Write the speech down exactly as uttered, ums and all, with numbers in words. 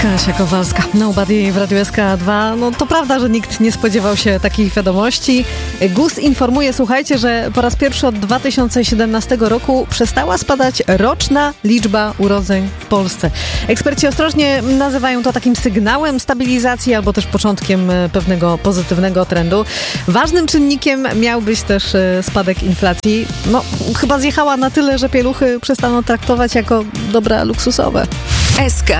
Kasia Kowalska, Nobody w Radiu S K dwa. No to prawda, że nikt nie spodziewał się takich wiadomości. G U S informuje, słuchajcie, że po raz pierwszy od dwa tysiące siedemnastego roku przestała spadać roczna liczba urodzeń w Polsce. Eksperci ostrożnie nazywają to takim sygnałem stabilizacji albo też początkiem pewnego pozytywnego trendu. Ważnym czynnikiem miał być też spadek inflacji. No, chyba zjechała na tyle, że pieluchy przestaną traktować jako dobra luksusowe. S K